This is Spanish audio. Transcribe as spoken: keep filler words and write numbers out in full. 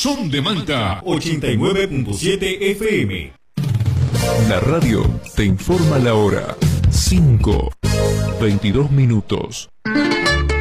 Son de Manta ochenta y nueve punto siete F M. La radio te informa la hora. cinco, veintidós minutos.